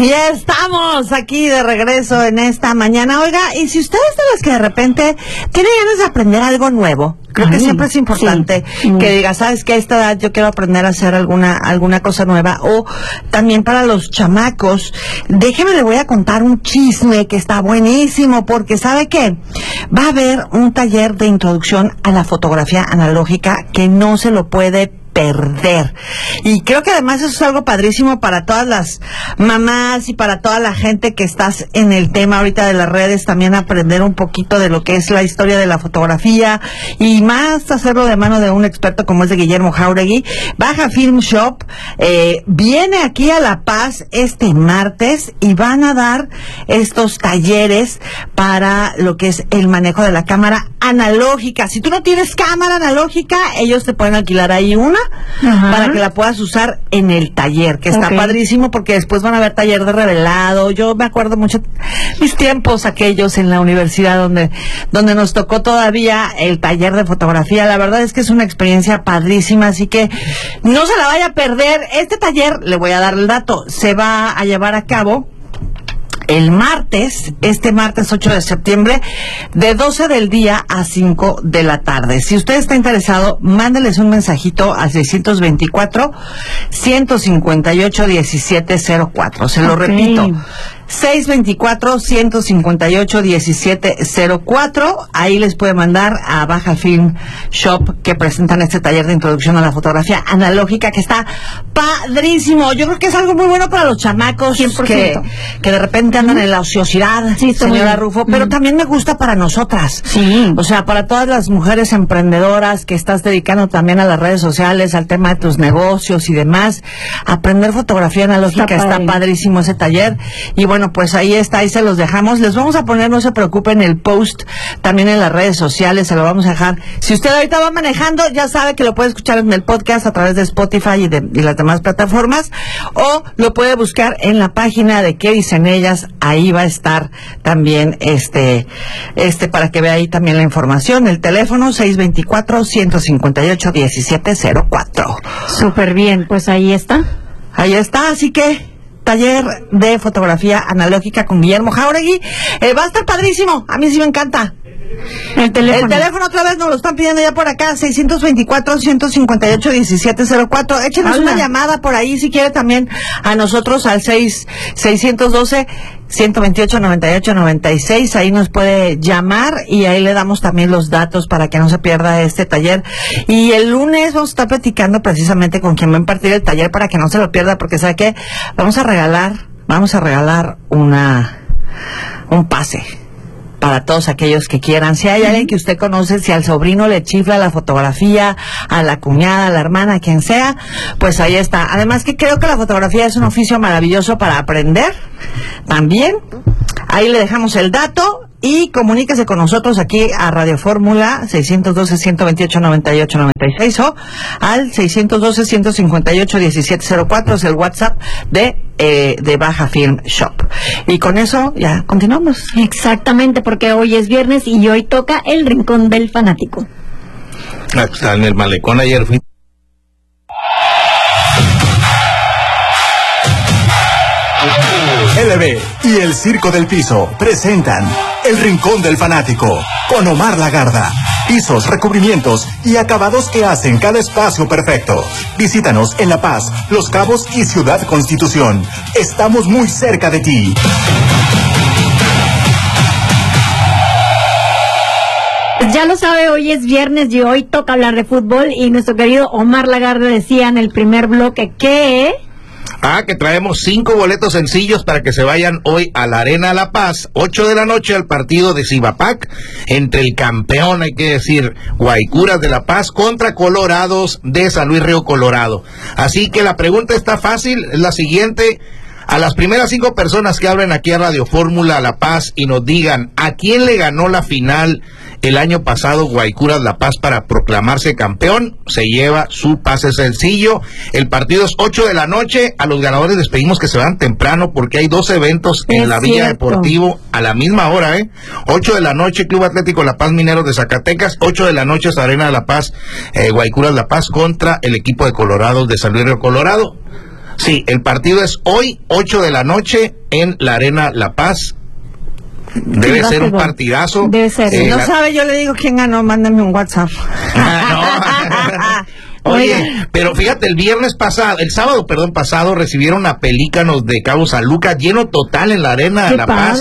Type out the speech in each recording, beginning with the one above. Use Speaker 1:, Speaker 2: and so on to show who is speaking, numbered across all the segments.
Speaker 1: Ya estamos aquí de regreso en esta mañana. Oiga, y si ustedes de los que de repente tienen ganas de aprender algo nuevo, creo que siempre es importante que diga, ¿sabes qué? A esta edad yo quiero aprender a hacer alguna cosa nueva. O también para los chamacos, déjeme, le voy a contar un chisme que está buenísimo, porque ¿sabe qué? Va a haber un taller de introducción a la fotografía analógica que no se lo puede perder. Y creo que además eso es algo padrísimo para todas las mamás y para toda la gente que estás en el tema ahorita de las redes, también aprender un poquito de lo que es la historia de la fotografía y más hacerlo de mano de un experto como es de Guillermo Jáuregui. Baja Film Shop viene aquí a La Paz este martes y van a dar estos talleres para lo que es el manejo de la cámara analógica. Si tú no tienes cámara analógica, ellos te pueden alquilar ahí una para que la puedas usar en el taller, que está padrísimo, porque después van a haber taller de revelado. Yo me acuerdo mucho mis tiempos aquellos en la universidad donde nos tocó todavía el taller de fotografía. La verdad es que es una experiencia padrísima, así que no se la vaya a perder. Este taller, le voy a dar el dato, se va a llevar a cabo el martes, este martes 8 de septiembre, de 12 del día a 5 de la tarde. Si usted está interesado, mándeles un mensajito al 624-158-1704. Se lo repito, 624-158-1704. Ahí les puede mandar a Baja Film Shop, que presentan este taller de introducción a la fotografía analógica, que está padrísimo. Yo creo que es algo muy bueno para los chamacos 100%. Que de repente andan en la ociosidad, señora Rufo, pero también me gusta para nosotras. O sea, para todas las mujeres emprendedoras que estás dedicando también a las redes sociales, al tema de tus negocios y demás. Aprender fotografía analógica está padrísimo ese taller. Y bueno, pues ahí está, ahí se los dejamos. Les vamos a poner, no se preocupen, el post también en las redes sociales, se lo vamos a dejar. Si usted ahorita va manejando, ya sabe que lo puede escuchar en el podcast a través de Spotify y las demás plataformas, o lo puede buscar en la página de ¿Qué dicen ellas? Ahí va a estar también para que vea ahí también la información. El teléfono 624-158-1704.
Speaker 2: Súper bien, pues ahí está.
Speaker 1: Ahí está, así que taller de fotografía analógica con Guillermo Jáuregui. Va a estar padrísimo. A mí sí me encanta. El teléfono otra vez nos lo están pidiendo ya por acá, 624-158-1704. Échenos una llamada por ahí si quiere también a nosotros al 612-128-98-96. Ahí nos puede llamar y ahí le damos también los datos para que no se pierda este taller. Y el lunes vamos a estar platicando precisamente con quien va a impartir el taller para que no se lo pierda, porque ¿sabe qué? Vamos a regalar un pase para todos aquellos que quieran. Si hay alguien que usted conoce, si al sobrino le chifla la fotografía, a la cuñada, a la hermana, a quien sea, pues ahí está. Además que creo que la fotografía es un oficio maravilloso para aprender también. Ahí le dejamos el dato y comuníquese con nosotros aquí a Radio Fórmula 612-128-98-96 o al 612-158-1704, es el WhatsApp de Baja Film Shop. Y con eso ya continuamos.
Speaker 2: Exactamente, porque hoy es viernes y hoy toca el Rincón del Fanático.
Speaker 3: Está en el malecón, ayer fui.
Speaker 4: LB y el Circo del Piso presentan El Rincón del Fanático con Omar Lagarda. Pisos, recubrimientos y acabados que hacen cada espacio perfecto. Visítanos en La Paz, Los Cabos y Ciudad Constitución. Estamos muy cerca de ti.
Speaker 2: Ya lo sabe, hoy es viernes y hoy toca hablar de fútbol, y nuestro querido Omar Lagarda decía en el primer bloque que
Speaker 3: que traemos 5 boletos sencillos para que se vayan hoy a la Arena La Paz, 8 de la noche, al partido de Cibapac, entre el campeón, hay que decir, Guaycuras de La Paz contra Colorados de San Luis Río Colorado. Así que la pregunta está fácil, es la siguiente: a las primeras 5 personas que hablen aquí a Radio Fórmula La Paz y nos digan a quién le ganó la final el año pasado Guaycuras La Paz para proclamarse campeón, se lleva su pase sencillo. El partido es 8 de la noche. A los ganadores les pedimos que se vayan temprano porque hay 2 eventos en la Villa Deportivo a la misma hora, 8 de la noche, Club Atlético La Paz Mineros de Zacatecas, 8 de la noche es Arena de La Paz, Guaycuras La Paz contra el equipo de Colorados de San Luis Río Colorado. Sí, el partido es hoy, 8 de la noche, en la Arena La Paz. Debe ser un partidazo.
Speaker 2: Debe ser.
Speaker 1: Si no sabe, yo le digo quién ganó, mándenme un WhatsApp.
Speaker 3: Oye, pero fíjate, el sábado pasado, recibieron a Pelícanos de Cabo San Lucas, lleno total en la Arena de La Paz,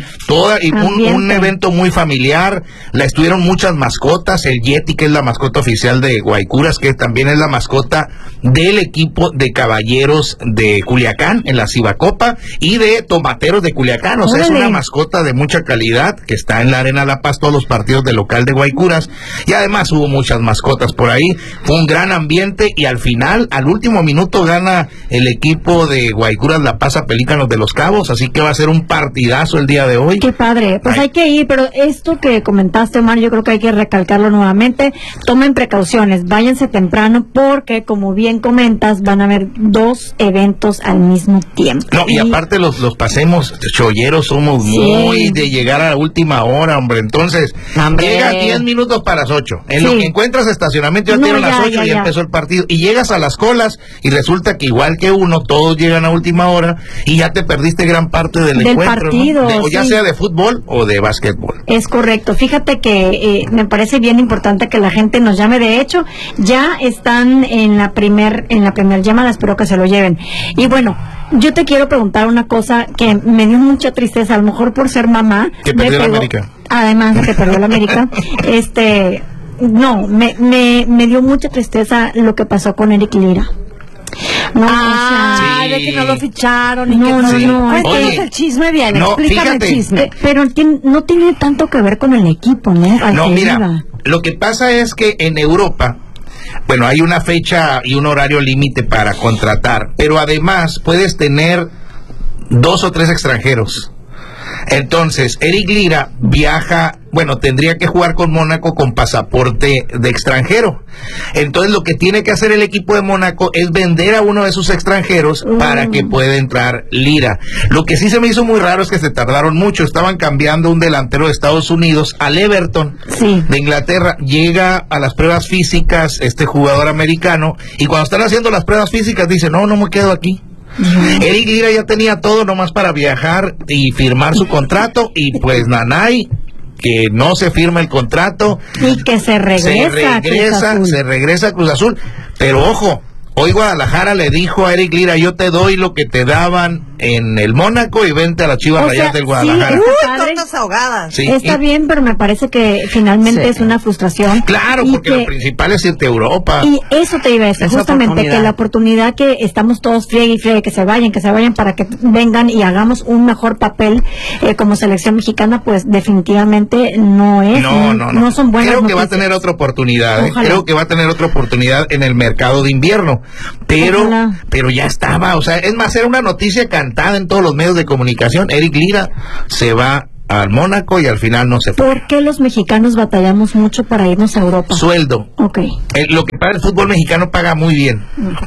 Speaker 3: un evento muy familiar, estuvieron muchas mascotas, el Yeti, que es la mascota oficial de Guaycuras, que también es la mascota del equipo de Caballeros de Culiacán, en la Cibacopa, y de Tomateros de Culiacán, o sea, es una mascota de mucha calidad, que está en la Arena La Paz, todos los partidos del local de Guaycuras, y además hubo muchas mascotas por ahí, fue un gran ambiente, y al final, al último minuto, gana el equipo de Guaycuras La Paz a Pelícanos de los Cabos, así que va a ser un partidazo el día de hoy.
Speaker 2: Qué padre, pues hay que ir, pero esto que comentaste, Omar, yo creo que hay que recalcarlo nuevamente, tomen precauciones, váyanse temprano, porque como bien comentas, van a haber 2 eventos al mismo tiempo.
Speaker 3: No, y aparte los pasemos, cholleros somos muy de llegar a la última hora, hombre, entonces, llega 10 minutos para las 8, en lo que encuentras estacionamiento ya tienen las 8 y empezó el partido, y llegas a las colas y resulta que igual que uno, todos llegan a última hora y ya te perdiste gran parte del encuentro,
Speaker 2: partido,
Speaker 3: ¿no? O ya sea de fútbol o de básquetbol.
Speaker 2: Es correcto, fíjate que me parece bien importante que la gente nos llame, de hecho, ya están en la primer llamada, espero que se lo lleven. Y bueno, yo te quiero preguntar una cosa que me dio mucha tristeza, a lo mejor por ser mamá.
Speaker 3: Que perdió la América.
Speaker 2: Además de que perdió la América, no, me dio mucha tristeza lo que pasó con Eric Lira.
Speaker 1: No, de que no lo ficharon.
Speaker 3: Oye,
Speaker 1: el chisme bien, explícame
Speaker 3: fíjate,
Speaker 1: el chisme.
Speaker 2: Pero no tiene tanto que ver con el equipo, ¿no?
Speaker 3: No, mira, lo que pasa es que en Europa, bueno, hay una fecha y un horario límite para contratar, pero además puedes tener 2 o 3 extranjeros. Entonces, Eric Lira viaja, tendría que jugar con Mónaco con pasaporte de extranjero. Entonces, lo que tiene que hacer el equipo de Mónaco es vender a uno de sus extranjeros para que pueda entrar Lira. Lo que sí se me hizo muy raro es que se tardaron mucho. Estaban cambiando un delantero de Estados Unidos al Everton de Inglaterra. Llega a las pruebas físicas este jugador americano y cuando están haciendo las pruebas físicas dice, no me quedo aquí. Eric Lira ya tenía todo nomás para viajar y firmar su contrato y pues nanay, que no se firma el contrato
Speaker 2: y que se regresa
Speaker 3: a Cruz Azul, pero ojo, hoy Guadalajara le dijo a Eric Lira, yo te doy lo que te daban en el Mónaco y vente a las Chivas Rayadas del Guadalajara.
Speaker 1: Tortas ahogadas.
Speaker 2: Sí, está bien, pero me parece que finalmente es una frustración.
Speaker 3: Claro, porque lo principal es irte a Europa.
Speaker 2: Y eso te iba a decir, justamente, que la oportunidad que estamos todos friegue y friegue, que se vayan para que vengan y hagamos un mejor papel como selección mexicana, pues definitivamente no es. No son buenas
Speaker 3: Creo que
Speaker 2: noticias.
Speaker 3: va a tener otra oportunidad. Creo que va a tener otra oportunidad en el mercado de invierno. Pero ya estaba, o sea, es más, era una noticia cantada en todos los medios de comunicación. Eric Lira se va al Mónaco y al final no se fue.
Speaker 2: ¿Por qué los mexicanos batallamos mucho para irnos a Europa?
Speaker 3: Sueldo.
Speaker 2: Okay.
Speaker 3: Lo que paga el fútbol mexicano paga muy bien.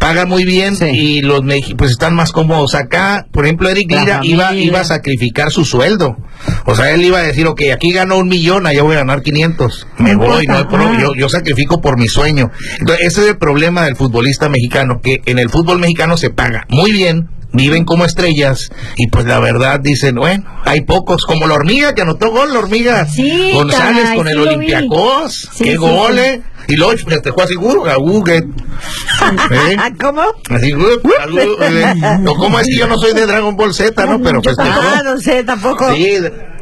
Speaker 3: Y los pues están más cómodos acá. Por ejemplo, Eric Lira iba a sacrificar su sueldo. O sea, él iba a decir, ok, aquí gano 1 millón, allá voy a ganar 500. Me voy, yo sacrifico por mi sueño. Entonces, ese es el problema del futbolista mexicano, que en el fútbol mexicano se paga muy bien, viven como estrellas y pues la verdad dicen, hay pocos, como la Hormiga, que anotó gol, la Hormiga González con el Olympiacos, qué gol, y luego te juega seguro,
Speaker 1: ¿Cómo?
Speaker 3: Así, ¿cómo es que yo no soy de Dragon Ball Z, no? Pero pues
Speaker 1: no sé, tampoco.
Speaker 3: Sí.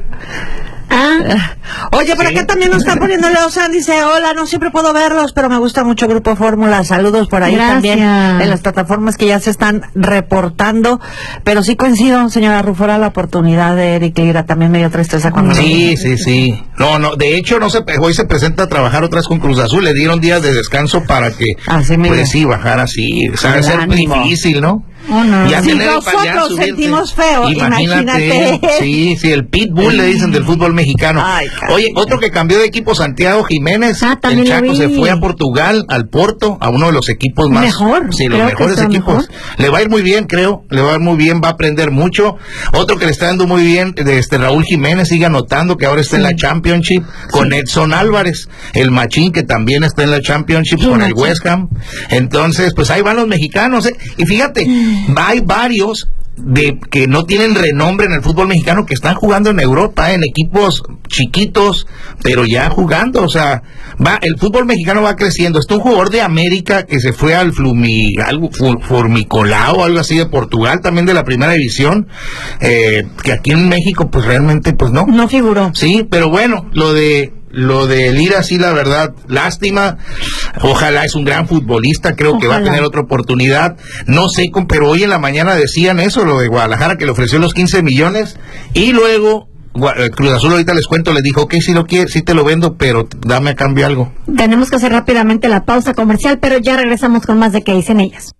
Speaker 1: Oye, por acá también nos están poniendo Leosan, dice, hola, no siempre puedo verlos, pero me gusta mucho Grupo Fórmula, saludos por ahí.
Speaker 2: Gracias.
Speaker 1: También en las plataformas que ya se están reportando, pero sí coincido, señora Rufora, la oportunidad de Eric Lira también me dio tristeza cuando
Speaker 3: Sí. No, de hecho hoy se presenta a trabajar otra vez con Cruz Azul, le dieron días de descanso para que bajar así, o sea, ser difícil, ¿no?
Speaker 1: Ya si nosotros sentimos feo, imagínate.
Speaker 3: Sí, el pitbull le dicen del fútbol mexicano. Oye, otro que cambió de equipo, Santiago Jiménez, el Chaco se fue a Portugal, al Porto, a uno de los equipos más los mejores equipos. Le va a ir muy bien, creo, va a aprender mucho. Otro que le está dando muy bien, Raúl Jiménez, sigue anotando, que ahora está en la Championship, con Edson Álvarez, el machín, que también está en la Championship con el West Ham. Entonces, pues ahí van los mexicanos, y fíjate, hay varios que no tienen renombre en el fútbol mexicano que están jugando en Europa, en equipos chiquitos, pero ya jugando. O sea, el fútbol mexicano va creciendo. Está un jugador de América que se fue al Formicolao, algo así, de Portugal, también de la primera división, que aquí en México pues realmente pues no
Speaker 2: figuró.
Speaker 3: Sí, pero bueno, lo de Lira, sí, la verdad, lástima. Ojalá, es un gran futbolista, creo que va a tener otra oportunidad. No sé, pero hoy en la mañana decían eso, lo de Guadalajara, que le ofreció los 15 millones, y luego Cruz Azul, ahorita les cuento, les dijo, ok, si lo quieres, sí te lo vendo, pero dame a cambio algo.
Speaker 2: Tenemos que hacer rápidamente la pausa comercial, pero ya regresamos con más de qué dicen ellas.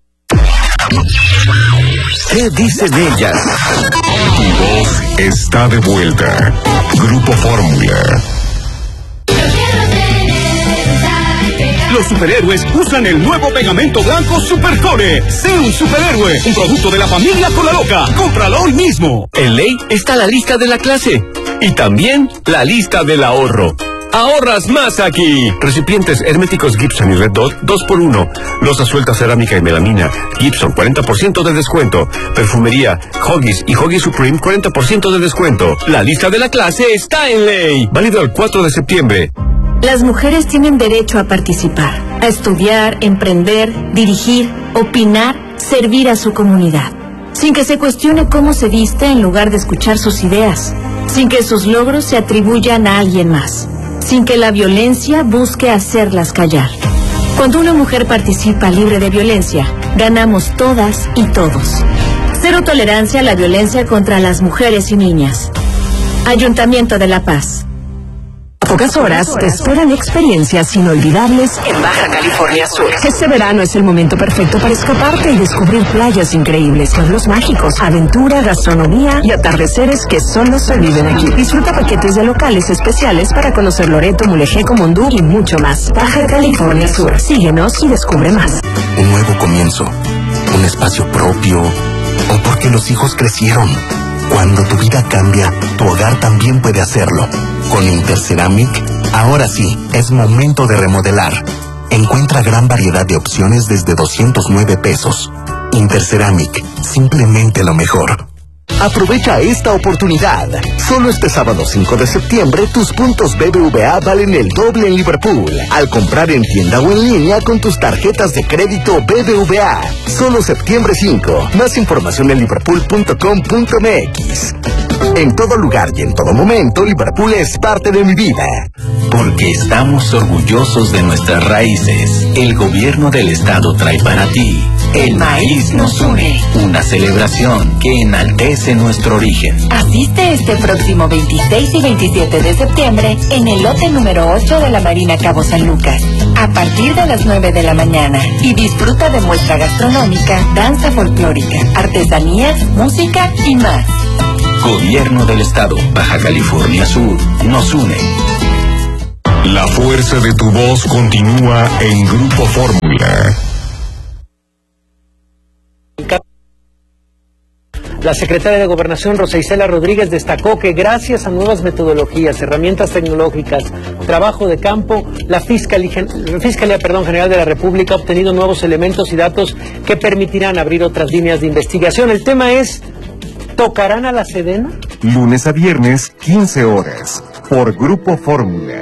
Speaker 5: ¿Qué dicen ellas?
Speaker 6: Tu voz está de vuelta. Grupo Fórmula.
Speaker 7: Los superhéroes usan el nuevo pegamento blanco Supercore. Sé un superhéroe, un producto de la familia Colaloca. Cómpralo hoy mismo.
Speaker 5: En Ley está la lista de la clase y también la lista del ahorro. ¡Ahorras más aquí! Recipientes herméticos Gibson y Red Dot 2x1. Loza suelta cerámica y melamina Gibson 40% de descuento. Perfumería Huggies y Huggies Supreme 40% de descuento. La lista de la clase está en Ley. Válido el 4 de septiembre.
Speaker 8: Las mujeres tienen derecho a participar, a estudiar, emprender, dirigir, opinar, servir a su comunidad, sin que se cuestione cómo se viste en lugar de escuchar sus ideas, sin que sus logros se atribuyan a alguien más, sin que la violencia busque hacerlas callar. Cuando una mujer participa libre de violencia, ganamos todas y todos. Cero tolerancia a la violencia contra las mujeres y niñas. Ayuntamiento de La Paz.
Speaker 9: A pocas horas te esperan experiencias inolvidables en Baja California Sur. Este verano es el momento perfecto para escaparte y descubrir playas increíbles, pueblos mágicos, aventura, gastronomía y atardeceres que solo se viven aquí. Disfruta paquetes de locales especiales para conocer Loreto, Mulegé, Comondú y mucho más. Baja California Sur. Síguenos y descubre más.
Speaker 10: Un nuevo comienzo, un espacio propio, o porque los hijos crecieron. Cuando tu vida cambia, tu hogar también puede hacerlo. Con Interceramic, ahora sí, es momento de remodelar. Encuentra gran variedad de opciones desde 209 pesos. Interceramic, simplemente lo mejor.
Speaker 5: Aprovecha esta oportunidad. Solo este sábado 5 de septiembre, tus puntos BBVA valen el doble en Liverpool. Al comprar en tienda o en línea con tus tarjetas de crédito BBVA. Solo septiembre 5. Más información en liverpool.com.mx. En todo lugar y en todo momento, Liverpool es parte de mi vida.
Speaker 11: Porque estamos orgullosos de nuestras raíces. El gobierno del estado trae para ti El Maíz Nos Une, una celebración que enaltece nuestro origen.
Speaker 12: Asiste este próximo 26 y 27 de septiembre en el lote número 8 de la Marina Cabo San Lucas, a partir de las 9 de la mañana, y disfruta de muestra gastronómica, danza folclórica, artesanías, música y más.
Speaker 11: Gobierno del Estado, Baja California Sur, nos une.
Speaker 6: La fuerza de tu voz continúa en Grupo Fórmula.
Speaker 13: La secretaria de Gobernación, Rosa Isela Rodríguez, destacó que gracias a nuevas metodologías, herramientas tecnológicas, trabajo de campo, la Fiscalía General de la República ha obtenido nuevos elementos y datos que permitirán abrir otras líneas de investigación. El tema es, ¿tocarán a la Sedena?
Speaker 6: Lunes a viernes, 15 horas, por Grupo Fórmula.